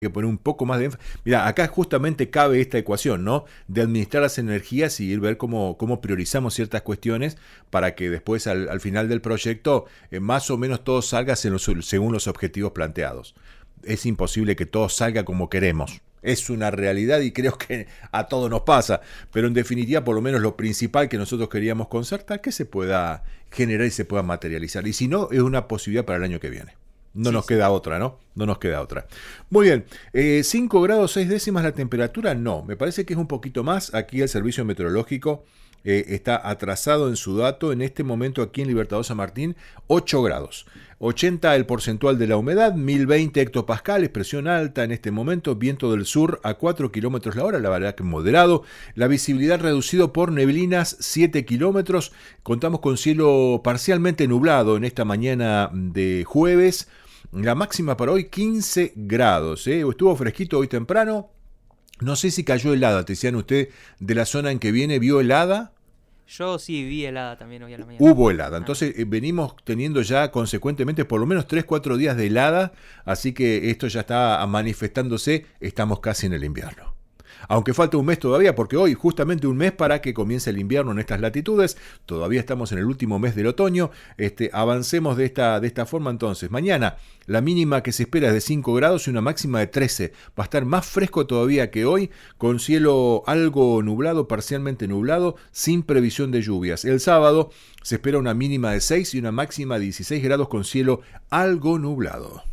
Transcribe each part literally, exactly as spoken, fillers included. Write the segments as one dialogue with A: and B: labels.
A: que poner un poco más de énfasis. Mira, acá justamente cabe esta ecuación, ¿no? De administrar las energías y ir ver cómo, cómo priorizamos ciertas cuestiones para que después al, al final del proyecto eh, más o menos todo salga según los, según los objetivos planteados. Es imposible que todo salga como queremos. Es una realidad y creo que a todos nos pasa. Pero en definitiva, por lo menos lo principal que nosotros queríamos concertar, que se pueda generar y se pueda materializar. Y si no, es una posibilidad para el año que viene. No
B: Sí,
A: nos
B: sí.
A: queda otra, ¿no? No nos queda otra. Muy bien, eh, cinco grados seis décimas la temperatura, no, me parece que es un poquito más. Aquí el servicio meteorológico eh, está atrasado en su dato. En este momento aquí en Libertador San Martín, ocho grados. ochenta el porcentual de la humedad, mil veinte hectopascales, presión alta en este momento, viento del sur a cuatro kilómetros la hora, la verdad que moderado. La visibilidad reducido por neblinas, siete kilómetros. Contamos con cielo parcialmente nublado en esta mañana de jueves. La máxima para hoy quince grados, ¿eh? Estuvo fresquito hoy temprano. No sé si cayó helada, Tiziano, usted de la zona en que viene, ¿vio helada?
B: Yo sí vi helada también hoy a la mañana.
A: Hubo helada,
B: Ah,
A: entonces eh, venimos teniendo ya consecuentemente por lo menos tres cuatro días de helada, así que esto ya está manifestándose, estamos casi en el invierno. Aunque falta un mes todavía, porque hoy justamente un mes para que comience el invierno en estas latitudes, todavía estamos en el último mes del otoño, este, avancemos de esta, de esta forma entonces. Mañana la mínima que se espera es de cinco grados y una máxima de trece. Va a estar más fresco todavía que hoy, con cielo algo nublado, parcialmente nublado, sin previsión de lluvias. El sábado se espera una mínima de seis y una máxima de dieciséis grados con cielo algo nublado.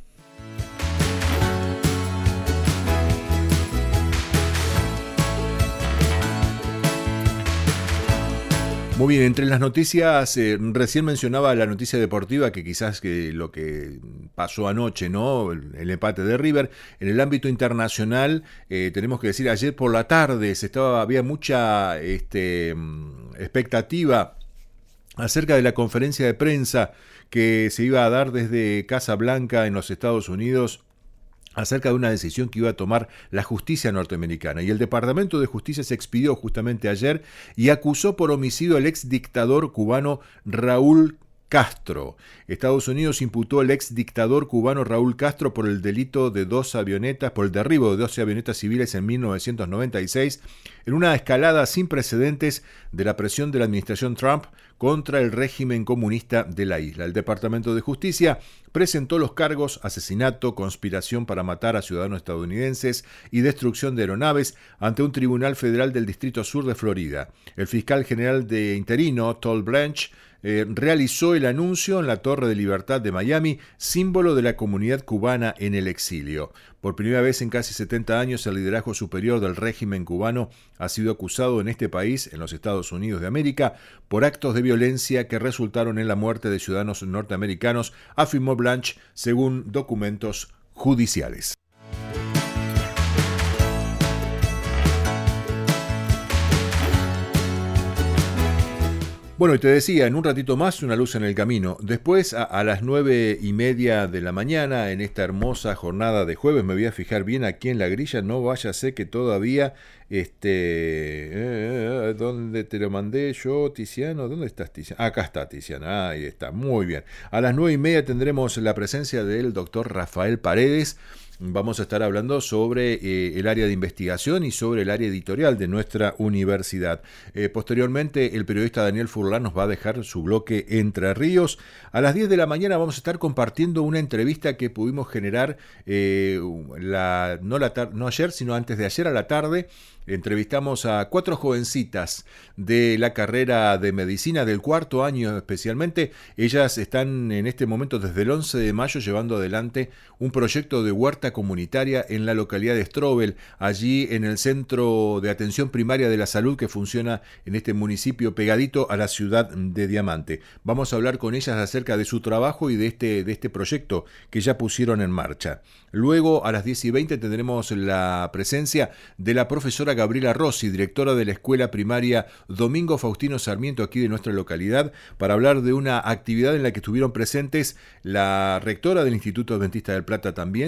A: Muy bien, entre las noticias, eh, recién mencionaba la noticia deportiva, que quizás que lo que pasó anoche, ¿no? El, el empate de River. En el ámbito internacional, eh, tenemos que decir, ayer por la tarde se estaba, había mucha este, expectativa acerca de la conferencia de prensa que se iba a dar desde Casa Blanca en los Estados Unidos acerca de una decisión que iba a tomar la justicia norteamericana. Y el Departamento de Justicia se expidió justamente ayer y acusó por homicidio al ex dictador cubano Raúl Castro. Estados Unidos imputó al ex dictador cubano Raúl Castro por el delito de dos avionetas, por el derribo de doce avionetas civiles en mil novecientos noventa y seis, en una escalada sin precedentes de la presión de la administración Trump contra el régimen comunista de la isla. El Departamento de Justicia presentó los cargos asesinato, conspiración para matar a ciudadanos estadounidenses y destrucción de aeronaves ante un tribunal federal del Distrito Sur de Florida. El fiscal general de interino, Todd Blanche, eh, realizó el anuncio en la Torre de Libertad de Miami, símbolo de la comunidad cubana en el exilio. Por primera vez en casi setenta años, el liderazgo superior del régimen cubano ha sido acusado en este país, en los Estados Unidos de América, por actos de violencia que resultaron en la muerte de ciudadanos norteamericanos, afirmó Blanche, según documentos judiciales. Bueno, y te decía, en un ratito más, una luz en el camino. Después, a, a las nueve y media de la mañana, en esta hermosa jornada de jueves, me voy a fijar bien aquí en la grilla, no vaya a ser que todavía, este, eh, ¿dónde te lo mandé yo, Tiziano? ¿Dónde estás, Tiziano? Acá está, Tiziano, ahí está, muy bien. A las nueve y media tendremos la presencia del doctor Rafael Paredes. Vamos a estar hablando sobre eh, el área de investigación y sobre el área editorial de nuestra universidad. Eh, posteriormente, el periodista Daniel Furlan nos va a dejar su bloque Entre Ríos. A las diez de la mañana vamos a estar compartiendo una entrevista que pudimos generar eh, la, no, la tar- no ayer, sino antes de ayer a la tarde. Entrevistamos a cuatro jovencitas de la carrera de medicina del cuarto año especialmente. Ellas están en este momento desde el once de mayo llevando adelante un proyecto de huerta comunitaria en la localidad de Strobel, allí en el Centro de Atención Primaria de la Salud que funciona en este municipio pegadito a la ciudad de Diamante. Vamos a hablar con ellas acerca de su trabajo y de este, de este proyecto que ya pusieron en marcha. Luego, a las diez y veinte, tendremos la presencia de la profesora Gabriela Rossi, directora de la Escuela Primaria Domingo Faustino Sarmiento, aquí de nuestra localidad, para hablar de una actividad en la que estuvieron presentes la rectora del Instituto Adventista del Plata también, Julián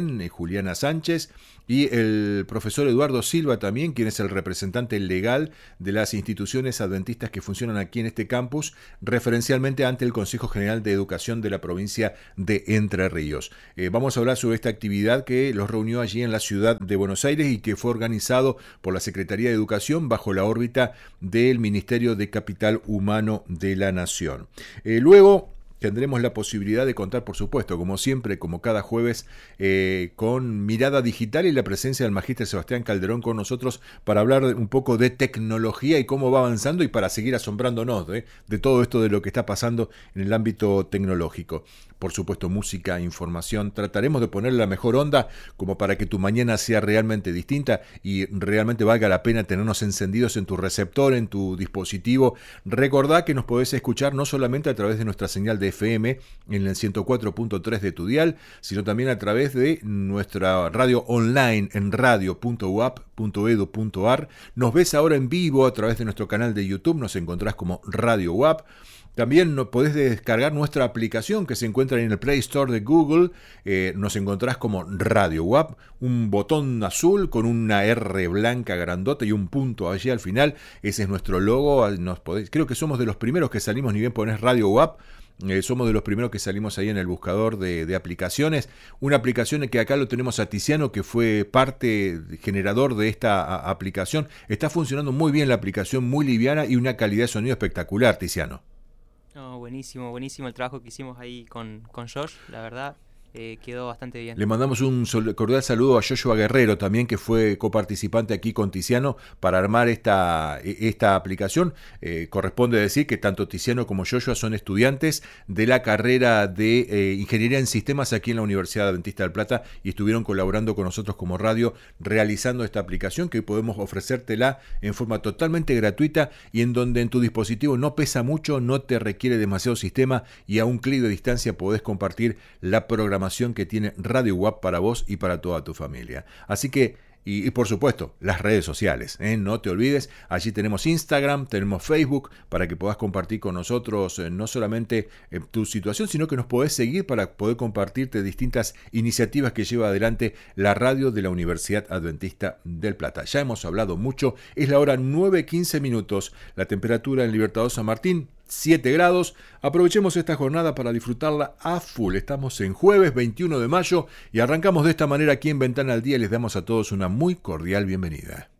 A: Juliana Sánchez, y el profesor Eduardo Silva también, quien es el representante legal de las instituciones adventistas que funcionan aquí en este campus, referencialmente ante el Consejo General de Educación de la provincia de Entre Ríos. Eh, vamos a hablar sobre esta actividad que los reunió allí en la ciudad de Buenos Aires y que fue organizado por la Secretaría de Educación bajo la órbita del Ministerio de Capital Humano de la Nación. Eh, luego tendremos la posibilidad de contar, por supuesto, como siempre, como cada jueves, eh, con Mirada Digital y la presencia del magíster Sebastián Calderón con nosotros para hablar un poco de tecnología y cómo va avanzando y para seguir asombrándonos ¿eh? de todo esto de lo que está pasando en el ámbito tecnológico. Por supuesto, música, información. Trataremos de ponerle la mejor onda como para que tu mañana sea realmente distinta y realmente valga la pena tenernos encendidos en tu receptor, en tu dispositivo. Recordá que nos podés escuchar no solamente a través de nuestra señal de F M en el ciento cuatro punto tres de tu dial, sino también a través de nuestra radio online en radio punto u a p punto e d u punto a r. Nos ves ahora en vivo a través de nuestro canal de YouTube, nos encontrás como Radio U A P. También podés descargar nuestra aplicación que se encuentra en el Play Store de Google. Eh, nos encontrás como Radio U A P, un botón azul con una R blanca grandota y un punto allí al final. Ese es nuestro logo. Nos podés, creo que somos de los primeros que salimos, ni bien ponés Radio U A P. Eh, somos de los primeros que salimos ahí en el buscador de, de aplicaciones. Una aplicación que acá lo tenemos a Tiziano, que fue parte generador de esta a, aplicación. Está funcionando muy bien la aplicación, muy liviana y una calidad de sonido espectacular, Tiziano.
B: No, buenísimo, buenísimo el trabajo que hicimos ahí con, con Josh, la verdad. Eh, quedó bastante bien.
A: Le mandamos un cordial saludo a Joshua Guerrero también, que fue coparticipante aquí con Tiziano para armar esta, esta aplicación. Eh, corresponde decir que tanto Tiziano como Joshua son estudiantes de la carrera de eh, Ingeniería en Sistemas aquí en la Universidad Adventista del Plata y estuvieron colaborando con nosotros como radio realizando esta aplicación que hoy podemos ofrecértela en forma totalmente gratuita y en donde en tu dispositivo no pesa mucho, no te requiere demasiado sistema y a un clic de distancia podés compartir la programación que tiene Radio U A P para vos y para toda tu familia. Así que, y, y por supuesto, las redes sociales, ¿eh? No te olvides, allí tenemos Instagram, tenemos Facebook, para que puedas compartir con nosotros eh, no solamente eh, tu situación, sino que nos podés seguir para poder compartirte distintas iniciativas que lleva adelante la radio de la Universidad Adventista del Plata. Ya hemos hablado mucho, es la hora nueve quince minutos, la temperatura en Libertador San Martín, siete grados. Aprovechemos esta jornada para disfrutarla a full. Estamos en jueves veintiuno de mayo y arrancamos de esta manera aquí en Ventana al Día y les damos a todos una muy cordial bienvenida.